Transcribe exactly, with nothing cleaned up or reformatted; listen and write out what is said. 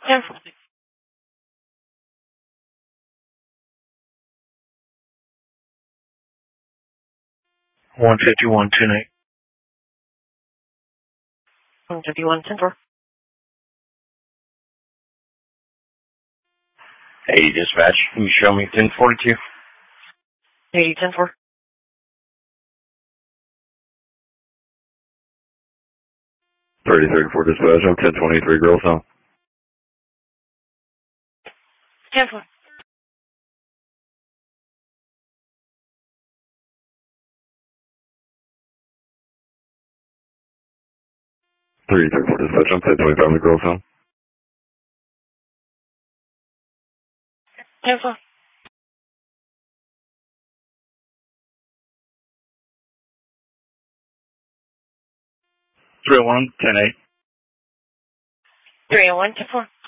ten one fifty-one, ten eight. one fifty-one, ten four. Hey, dispatch, can you show me ten forty-two? eighty, ten four. thirty thirty-four dispatch, I'm ten twenty-three Girls Home. ten four. thirty thirty-four dispatch, I'm ten twenty-five Girls Home. ten four. three oh one, ten eight. three oh one, ten four.